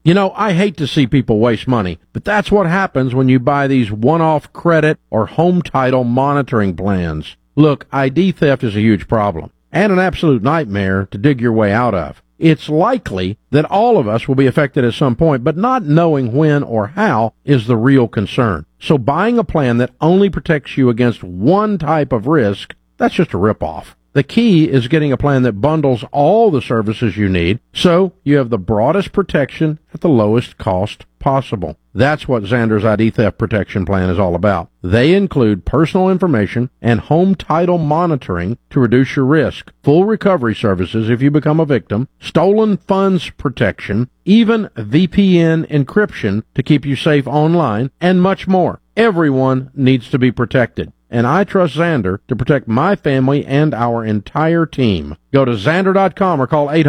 You know, I hate to see people waste money, but that's what happens when you buy these one-off credit or home title monitoring plans. Look, ID theft is a huge problem and an absolute nightmare to dig your way out of. It's likely that all of us will be affected at some point, but not knowing when or how is the real concern. So buying a plan that only protects you against one type of risk, that's just a ripoff. The key is getting a plan that bundles all the services you need, so you have the broadest protection at the lowest cost possible. That's what Zander's ID Theft Protection Plan is all about. They include personal information and home title monitoring to reduce your risk, full recovery services if you become a victim, stolen funds protection, even VPN encryption to keep you safe online, and much more. Everyone needs to be protected, and I trust Zander to protect my family and our entire team. Go to Zander.com or call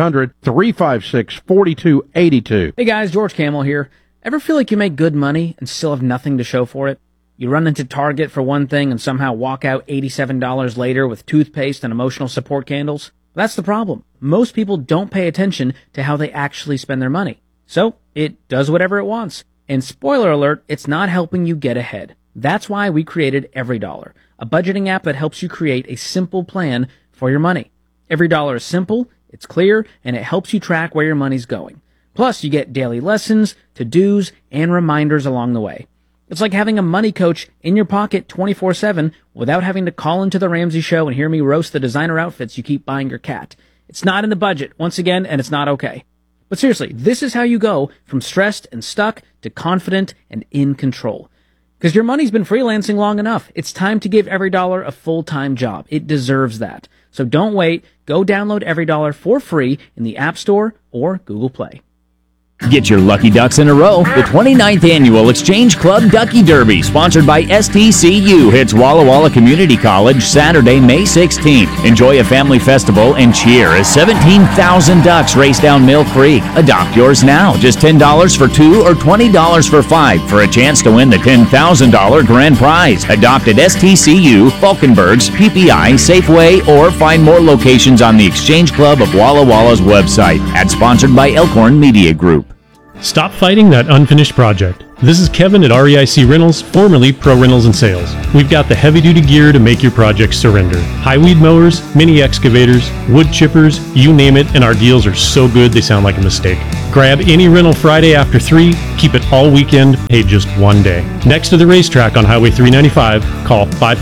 800-356-4282. Hey guys, George Camel here. Ever feel like you make good money and still have nothing to show for it? You run into Target for one thing and somehow walk out $87 later with toothpaste and emotional support candles? That's the problem. Most people don't pay attention to how they actually spend their money. So, it does whatever it wants. And spoiler alert, it's not helping you get ahead. That's why we created EveryDollar, a budgeting app that helps you create a simple plan for your money. EveryDollar is simple, it's clear, and it helps you track where your money's going. Plus, you get daily lessons, to-dos, and reminders along the way. It's like having a money coach in your pocket 24/7 without having to call into the Ramsey Show and hear me roast the designer outfits you keep buying your cat. It's not in the budget, once again, and it's not okay. But seriously, this is how you go from stressed and stuck to confident and in control. Because your money's been freelancing long enough. It's time to give EveryDollar a full-time job. It deserves that. So don't wait. Go download EveryDollar for free in the App Store or Google Play. Get your lucky ducks in a row. The 29th Annual Exchange Club Ducky Derby, sponsored by STCU, hits Walla Walla Community College Saturday, May 16th. Enjoy a family festival and cheer as 17,000 ducks race down Mill Creek. Adopt yours now. Just $10 for 2 or $20 for 5 for a chance to win the $10,000 grand prize. Adopt at STCU, Falkenbergs, PPI, Safeway, or find more locations on the Exchange Club of Walla Walla's website. Ad sponsored by Elkhorn Media Group. Stop fighting that unfinished project. This is Kevin at REIC Rentals, formerly Pro Rentals and Sales. We've got the heavy-duty gear to make your project surrender. High weed mowers, mini excavators, wood chippers, you name it, and our deals are so good they sound like a mistake. Grab any rental Friday after 3, keep it all weekend, pay just one day. Next to the racetrack on Highway 395, call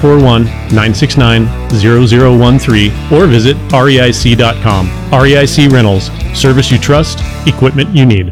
541-969-0013 or visit reic.com. REIC Rentals, service you trust, equipment you need.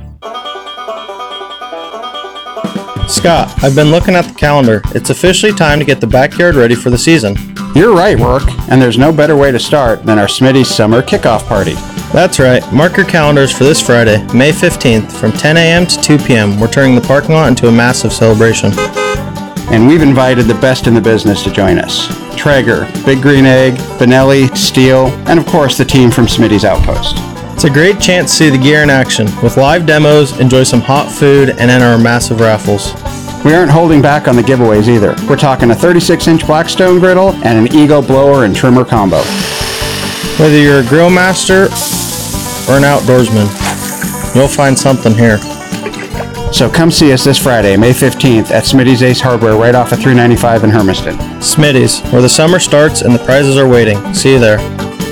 Scott, I've been looking at the calendar. It's officially time to get the backyard ready for the season. You're right, Rourke, and there's no better way to start than our Smitty's Summer Kickoff Party. That's right. Mark your calendars for this Friday, May 15th, from 10 a.m. to 2 p.m. We're turning the parking lot into a massive celebration. And we've invited the best in the business to join us. Traeger, Big Green Egg, Benelli, Steel, and of course the team from Smitty's Outpost. It's a great chance to see the gear in action. With live demos, enjoy some hot food, and enter our massive raffles. We aren't holding back on the giveaways either. We're talking a 36-inch Blackstone griddle and an Eagle blower and trimmer combo. Whether you're a grill master or an outdoorsman, you'll find something here. So come see us this Friday, May 15th at Smitty's Ace Hardware right off of 395 in Hermiston. Smitty's, where the summer starts and the prizes are waiting. See you there.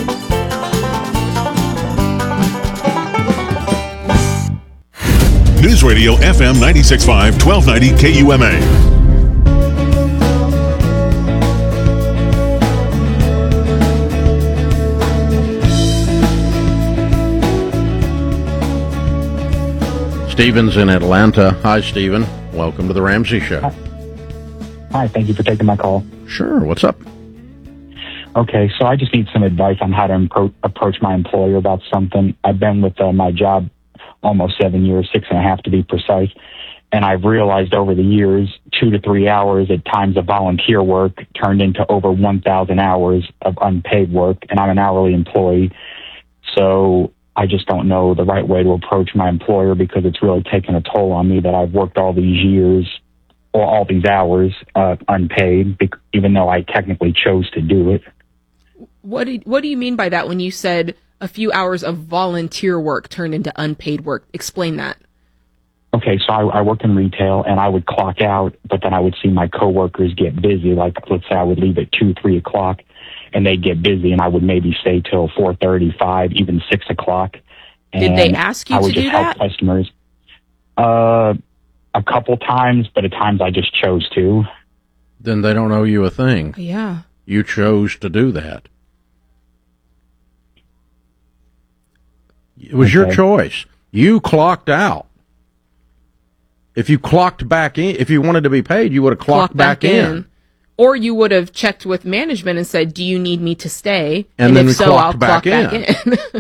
News Radio FM 96.5, 1290 KUMA. Stephen's in Atlanta. Hi, Stephen. Welcome to the Ramsey Show. Hi, thank you for taking my call. Sure. What's up? Okay, so I just need some advice on how to approach my employer about something. I've been with my job almost 7 years, 6.5 to be precise. And I've realized over the years, 2 to 3 hours at times of volunteer work turned into over 1,000 hours of unpaid work. And I'm an hourly employee. So I just don't know the right way to approach my employer because it's really taken a toll on me that I've worked all these years or all these hours unpaid, even though I technically chose to do it. What do you mean by that when you said a few hours of volunteer work turned into unpaid work? Explain that. okay, so I work in retail, and I would clock out, but then I would see my coworkers get busy. Like, let's say I would leave at 2, 3 o'clock, and they'd get busy, and I would maybe stay till 4:30, 5, even 6 o'clock. Did they ask you to do that? I would just help customers. A couple times, but at times I just chose to. Then they don't owe you a thing. Yeah. You chose to do that. It was your choice. You clocked out. If you clocked back in, if you wanted to be paid, you would have clocked back in. Or you would have checked with management and said, do you need me to stay? And then if so, I'll clock clock back in.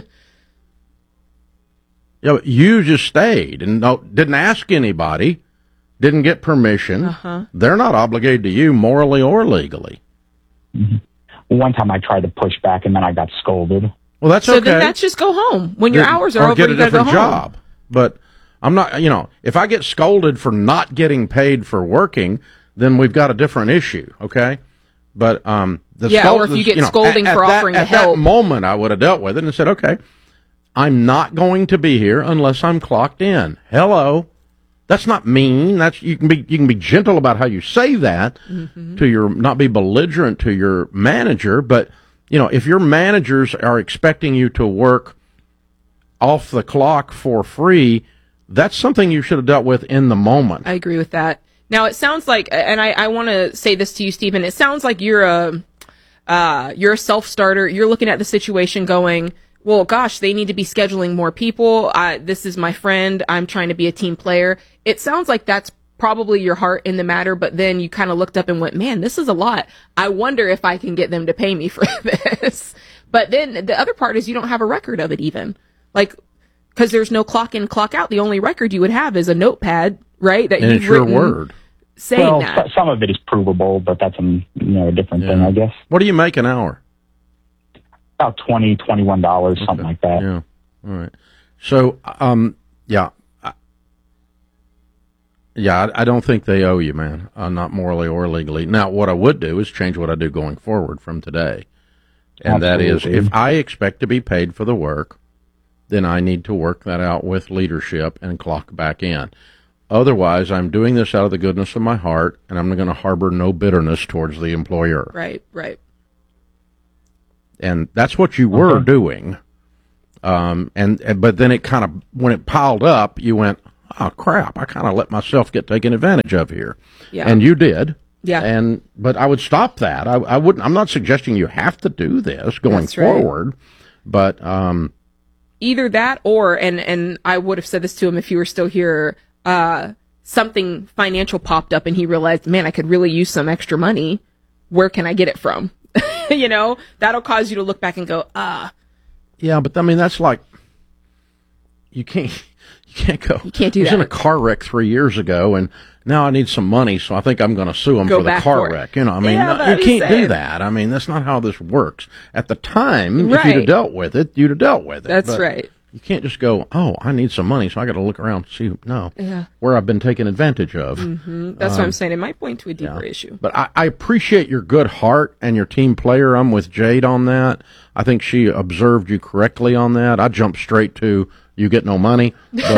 Yeah, but you just stayed and didn't ask anybody, didn't get permission. Uh-huh. They're not obligated to you morally or legally. Mm-hmm. One time I tried to push back, and then I got scolded. Well, that's so okay. then that's just go home. When your hours are or over, get you a gotta go different home. job. But I'm not, if I get scolded for not getting paid for working, then we've got a different issue, okay? But or if you get scolding for offering to help. At that moment, I would have dealt with it and said, okay, I'm not going to be here unless I'm clocked in. Hello. That's not mean. You can be gentle about how you say that to not be belligerent to your manager, but if your managers are expecting you to work off the clock for free, that's something you should have dealt with in the moment. I agree with that. Now it sounds like, and I want to say this to you, Stephen, it sounds like you're a self-starter. You're looking at the situation going, well, gosh, they need to be scheduling more people. This is my friend. I'm trying to be a team player. It sounds like that's probably your heart in the matter, but then you kind of looked up and went, man, this is a lot. I wonder if I can get them to pay me for this. But then the other part is you don't have a record of it even. Like, because there's no clock in, clock out. The only record you would have is a notepad, right? That and you've it's your written word. Saying that. Some of it is provable, but that's a different thing, I guess. What do you make an hour? About $20, $21, something like that. Yeah. All right. So, I don't think they owe you, man. Not morally or legally. Now, what I would do is change what I do going forward from today. And Absolutely. that is, if I expect to be paid for the work, then I need to work that out with leadership and clock back in. Otherwise, I'm doing this out of the goodness of my heart, and I'm going to harbor no bitterness towards the employer. Right. And that's what you were doing. But then it kind of, when it piled up, you went, oh crap, I kind of let myself get taken advantage of here. Yeah. And you did. Yeah. But I would stop that. I wouldn't, I'm not suggesting you have to do this going forward, but, either that or, and I would have said this to him if you were still here, something financial popped up and he realized, man, I could really use some extra money. Where can I get it from? That'll cause you to look back and go, Yeah, but I mean, that's like, you can't go. You can't do I was that. in a car wreck 3 years ago, and now I need some money, so I think I'm going to sue them Go for the back car for it. wreck. I mean, Yeah, you can't do that. I mean, that's not how this works. At the time, if you'd Right. have dealt with it, you'd have dealt with it. That's But right. You can't just go, oh, I need some money, so I got to look around and see, Yeah. where I've been taken advantage of. That's what I'm saying. It might point to a deeper issue. But I appreciate your good heart and your team player. I'm with Jade on that. I think she observed you correctly on that. I jumped straight to, you get no money,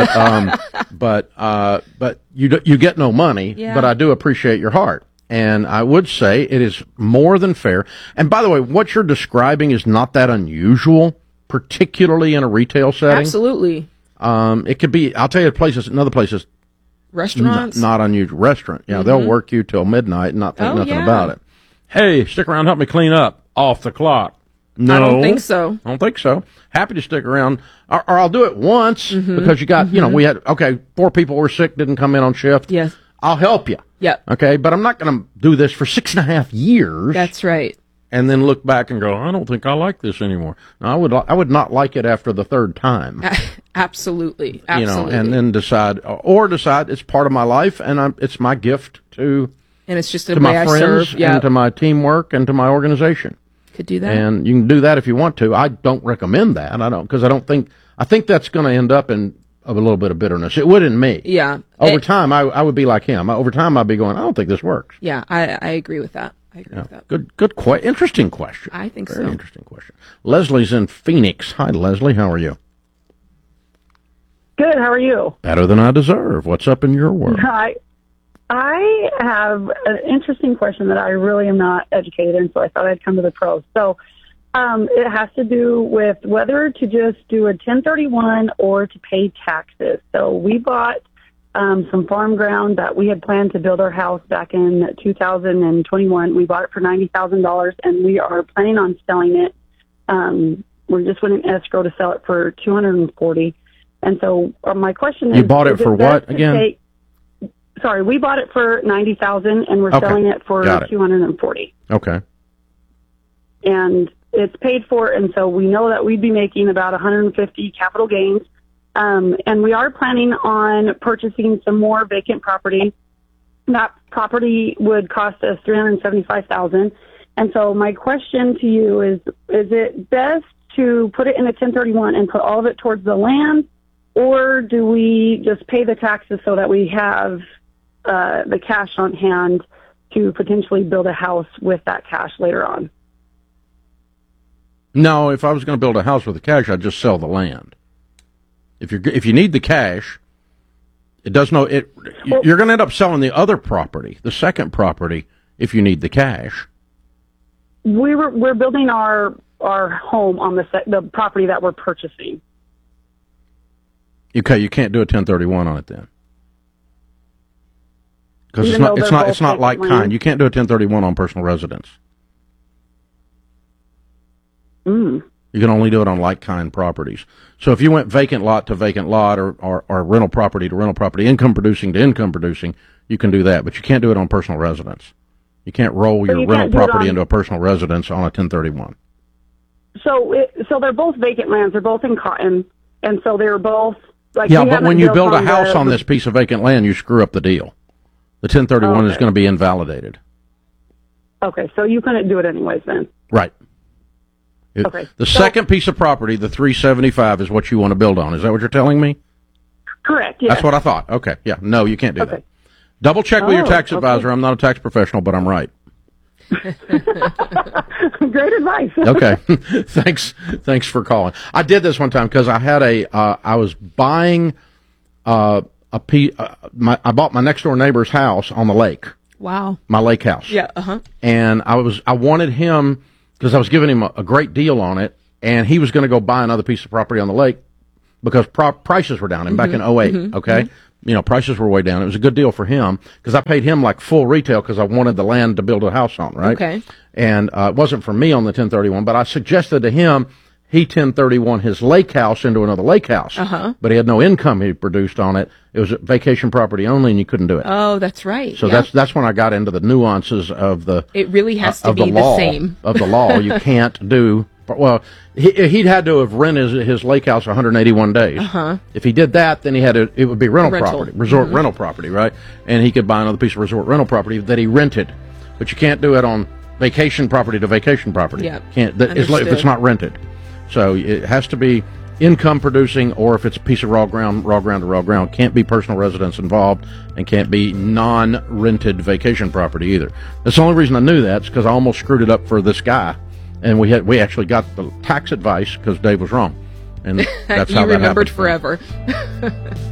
but you get no money. Yeah. But I do appreciate your heart, and I would say it is more than fair. And by the way, what you're describing is not that unusual, particularly in a retail setting. Absolutely. It could be. I'll tell you, another places, Restaurants. not unusual. Restaurant, they'll work you till midnight and not think nothing about it. Hey, stick around, help me clean up off the clock. No, I don't think so. I don't think so. Happy to stick around, or I'll do it once because you got, we had 4 people were sick, didn't come in on shift. Yes. I'll help you. Yep. Okay, but I'm not going to do this for 6.5 years. That's right. And then look back and go, I don't think I like this anymore. No, I would not like it after the 3rd time. Absolutely. And then decide it's part of my life and it's my gift to and it's just a to way my I friends serve. Yeah. and to my teamwork and to my organization. Could do that. And you can do that if you want to. I don't recommend that. I think that's going to end up in a little bit of bitterness. It would in me. Yeah. Over time, I would be like him. Over time, I'd be going, I don't think this works. Yeah, I agree with that. With that. Good, interesting question. I think Very so. interesting question. Leslie's in Phoenix. Hi, Leslie. How are you? Good. How are you? Better than I deserve. What's up in your world? I have an interesting question that I really am not educated in, so I thought I'd come to the pros. So it has to do with whether to just do a 1031 or to pay taxes. So we bought some farm ground that we had planned to build our house back in 2021. We bought it for $90,000, and we are planning on selling it. We just went in escrow to sell it for $240,000. And so my question is, you bought it for what again? Sorry, we bought it for $90,000, and we're selling it for $240,000. Okay. And it's paid for, and so we know that we'd be making about $150,000 capital gains. And we are planning on purchasing some more vacant property. That property would cost us $375,000. And so my question to you is it best to put it in a 1031 and put all of it towards the land, or do we just pay the taxes so that we have the cash on hand to potentially build a house with that cash later on? No, if I was going to build a house with the cash, I'd just sell the land. If you need the cash, you're going to end up selling the other property, the second property, if you need the cash. We're building our home on the property that we're purchasing. Okay, you can't do a 1031 on it then, because it's not like kind. You can't do a 1031 on personal residence. You can only do it on like kind properties. So if you went vacant lot to vacant lot, or rental property to rental property, income producing to income producing, you can do that, but you can't do it on personal residence. You can't roll your rental property into a personal residence on a 1031. So they're both vacant lands. They're both in Cotton, and so they're both. But when you build a house on this piece of vacant land, you screw up the deal. The 1031 is going to be invalidated. Okay, so you couldn't do it anyways then. Right. The second piece of property, the 375, is what you want to build on. Is that what you're telling me? Correct, yes. That's what I thought. Okay, yeah. No, you can't do that. Double check with your tax advisor. I'm not a tax professional, but I'm right. Great advice. Okay. Thanks for calling. I did this one time because I had I was buying I bought my next door neighbor's house on the lake. Wow. My lake house. Yeah. Uh-huh. And I wanted him, because I was giving him a great deal on it, and he was going to go buy another piece of property on the lake because prices were down. And back in 2008, okay? Prices were way down. It was a good deal for him because I paid him like full retail because I wanted the land to build a house on, right? Okay. And it wasn't for me on the 1031, but I suggested to him he 1031 his lake house into another lake house. Uh-huh. But he had no income he produced on it. It was vacation property only, and you couldn't do it. Oh, that's right. So that's when I got into the nuances of the. It really has to be the same of the law. You can't do. Well, he'd had to have rented his lake house 181 days. Uh-huh. If he did that, then it would be rental property, resort rental property, right? And he could buy another piece of resort rental property that he rented. But you can't do it on vacation property to vacation property. Yeah. If it's not rented. So it has to be income producing, or if it's a piece of raw ground to raw ground. Can't be personal residence involved, and can't be non-rented vacation property either. That's the only reason I knew that, is because I almost screwed it up for this guy. And we actually got the tax advice because Dave was wrong, and that's how that happened. You remembered forever.